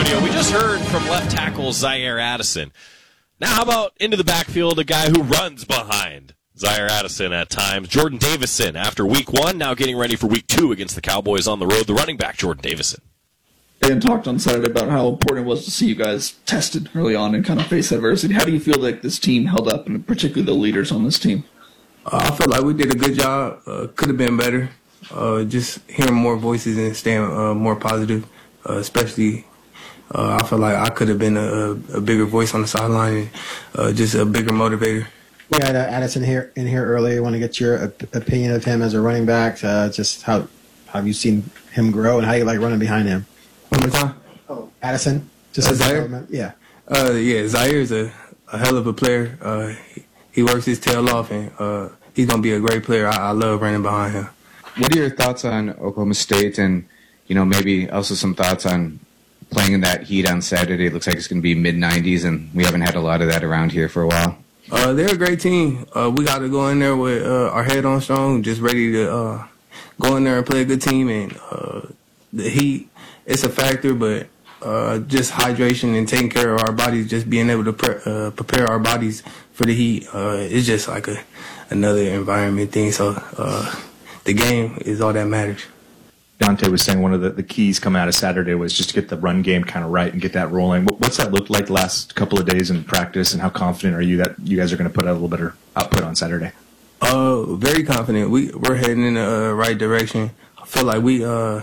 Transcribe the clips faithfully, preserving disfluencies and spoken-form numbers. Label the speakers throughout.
Speaker 1: studio. We just heard from left tackle Zaire Addison. Now how about into the backfield, a guy who runs behind Zaire Addison at times. Jordan Davison, after week one, now getting ready for week two against the Cowboys on the road. The running back, Jordan Davison.
Speaker 2: Dan talked on Saturday about how important it was to see you guys tested early on and kind of face adversity. How do you feel like this team held up, and particularly the leaders on this team?
Speaker 3: Uh, I feel like we did a good job. Uh, could have been better. Uh, just hearing more voices and staying uh, more positive, uh, especially uh, I feel like I could have been a, a bigger voice on the sideline and uh, just a bigger motivator.
Speaker 4: We had uh, Addison here in here earlier. I want to get your op- opinion of him as a running back. Uh, just how, how have you seen him grow, and how you like running behind him?
Speaker 3: One more time.
Speaker 4: Oh, Addison. Just
Speaker 3: uh,
Speaker 4: as
Speaker 3: Zaire.
Speaker 4: Yeah.
Speaker 3: Uh, yeah, Zaire's a, a hell of a player. Uh, he, he works his tail off, and uh, he's gonna be a great player. I, I love running behind him.
Speaker 5: What are your thoughts on Oklahoma State, and you know maybe also some thoughts on playing in that heat on Saturday? It looks like it's going to be mid nineties, and we haven't had a lot of that around here for a while.
Speaker 3: Uh, they're a great team. Uh, we got to go in there with uh, our head on strong, just ready to uh, go in there and play a good team. And uh, the heat, it's a factor, but uh, just hydration and taking care of our bodies, just being able to pre- uh, prepare our bodies for the heat, uh, it's just like a another environment thing. So. Uh, The game is all that matters.
Speaker 6: Dante was saying one of the, the keys coming out of Saturday was just to get the run game kind of right and get that rolling. What, what's that look like the last couple of days in practice, and how confident are you that you guys are going to put out a little better output on Saturday?
Speaker 3: Uh, very confident. We, we're heading in the uh, right direction. I feel like we, uh,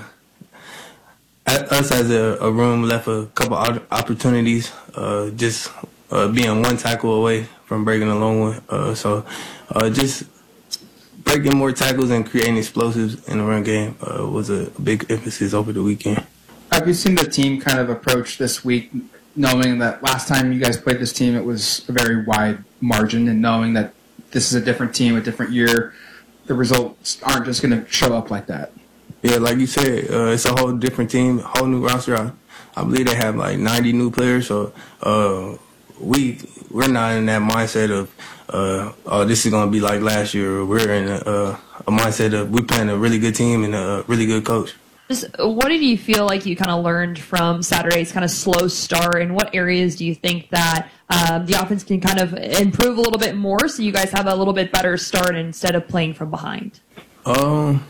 Speaker 3: us as a, a room, left a couple opportunities, uh, just uh, being one tackle away from breaking a long one. Uh, so uh, just... breaking more tackles and creating explosives in the run game uh, was a big emphasis over the weekend.
Speaker 7: Have you seen the team kind of approach this week, knowing that last time you guys played this team, it was a very wide margin, and knowing that this is a different team, a different year, the results aren't just going to show up like that?
Speaker 3: Yeah, like you said, uh, it's a whole different team, whole new roster. I, I believe they have like ninety new players, so uh, we, we're not in that mindset of, Uh, oh, this is going to be like last year. We're in a, uh, a mindset of we're playing a really good team and a really good coach.
Speaker 8: Just, what did you feel like you kind of learned from Saturday's kind of slow start, and what areas do you think that um, the offense can kind of improve a little bit more so you guys have a little bit better start instead of playing from behind?
Speaker 3: Um,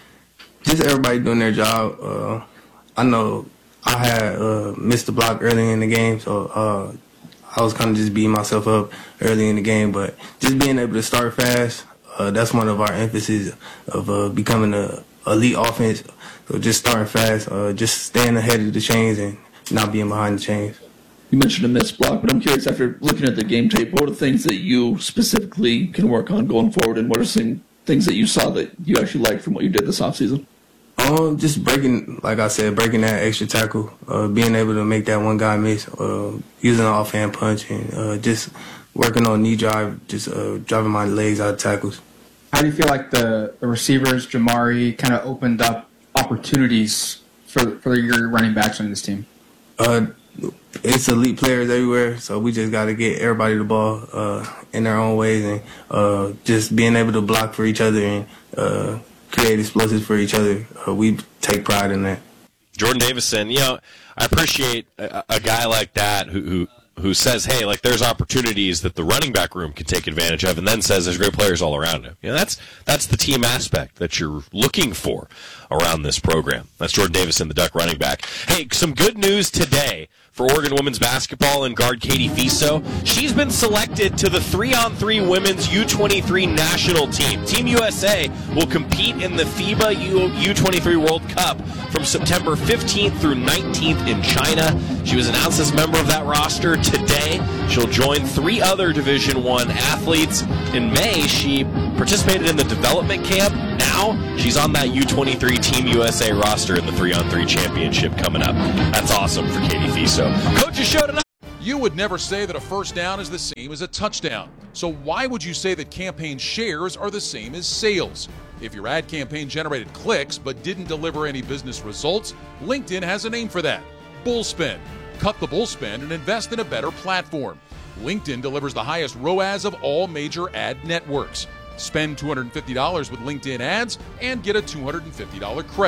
Speaker 3: just everybody doing their job. Uh, I know I had uh, missed the block early in the game, so uh, I was kind of just beating myself up early in the game, but just being able to start fast, uh, that's one of our emphasis of uh, becoming an elite offense. So just starting fast, uh, just staying ahead of the chains and not being behind the chains.
Speaker 2: You mentioned a missed block, but I'm curious, after looking at the game tape, what are the things that you specifically can work on going forward, and what are some things that you saw that you actually liked from what you did this offseason?
Speaker 3: Um, just breaking, like I said, breaking that extra tackle, uh, being able to make that one guy miss, uh, using an offhand punch, and uh, just working on knee drive, just uh, driving my legs out of tackles.
Speaker 7: How do you feel like the, the receivers, Jamari, kind of opened up opportunities for for your running backs on this team?
Speaker 3: Uh, it's elite players everywhere, so we just got to get everybody the ball uh, in their own ways, and uh, just being able to block for each other and uh, create explosives for each other. Uh, we take pride in that.
Speaker 1: Jordan Davison, you know, I appreciate a, a guy like that who, who who says, hey, like there's opportunities that the running back room can take advantage of, and then says there's great players all around him. You know, that's that's the team aspect that you're looking for around this program. That's Jordan Davison, the Duck running back. Hey, some good news today for Oregon women's basketball and guard Katie Fiso. She's been selected to the three on three women's U twenty-three national team. Team U S A will compete in the FIBA U twenty-three World Cup from September fifteenth through nineteenth in China. She was announced as a member of that roster today. She'll join three other Division One athletes. In May, she participated in the development camp. Now, she's on that U twenty-three Team U S A roster in the three on three championship coming up. That's awesome for Katie Fiso. Coach's show tonight.
Speaker 9: You would never say that a first down is the same as a touchdown. So why would you say that campaign shares are the same as sales? If your ad campaign generated clicks but didn't deliver any business results, LinkedIn has a name for that. Bullspend. Cut the bullspend and invest in a better platform. LinkedIn delivers the highest R O A S of all major ad networks. Spend two hundred fifty dollars with LinkedIn ads and get a two hundred fifty dollars credit.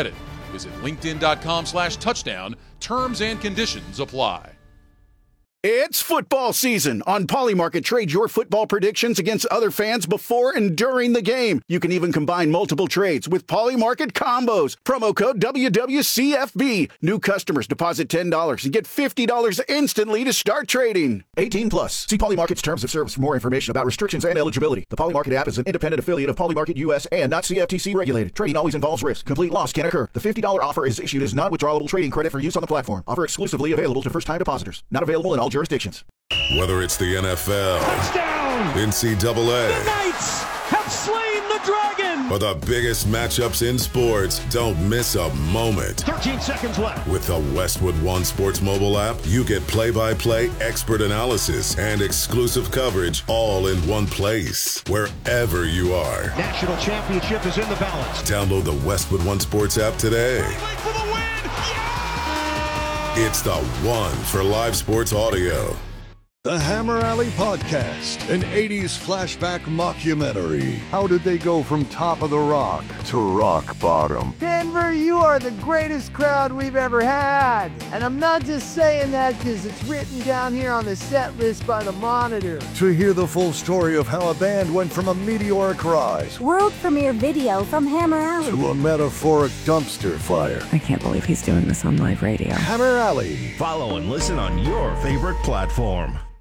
Speaker 9: Visit linkedin.com slash touchdown. Terms and conditions apply.
Speaker 10: It's football season. On Polymarket, trade your football predictions against other fans before and during the game. You can even combine multiple trades with Polymarket combos. Promo code W W C F B. New customers deposit ten dollars and get fifty dollars instantly to start trading. eighteen plus. See Polymarket's terms of service for more information about restrictions and eligibility. The Polymarket app is an independent affiliate of Polymarket U S and not C F T C regulated. Trading always involves risk. Complete loss can occur. The fifty dollars offer is issued as non-withdrawable trading credit for use on the platform. Offer exclusively available to first-time depositors. Not available in all jurisdictions.
Speaker 11: Whether it's the N F L,
Speaker 12: touchdown,
Speaker 11: N C double A,
Speaker 12: the Knights have slain the dragon,
Speaker 11: or the biggest matchups in sports, don't miss a moment.
Speaker 12: thirteen seconds left.
Speaker 11: With the Westwood One Sports mobile app, you get play-by-play expert analysis and exclusive coverage all in one place, wherever you are.
Speaker 12: National championship is in the balance.
Speaker 11: Download the Westwood One Sports app today.
Speaker 12: For the win.
Speaker 11: It's the one for live sports audio.
Speaker 13: The Hammer Alley Podcast, an eighties flashback mockumentary. How did they go from top of the rock to rock bottom?
Speaker 14: Denver, you are the greatest crowd we've ever had. And I'm not just saying that because it's written down here on the set list by the Monitor.
Speaker 13: To hear the full story of how a band went from a meteoric rise,
Speaker 15: world premiere video from Hammer Alley,
Speaker 13: to a metaphoric dumpster fire.
Speaker 16: I can't believe he's doing this on live radio.
Speaker 13: Hammer Alley.
Speaker 17: Follow and listen on your favorite platform.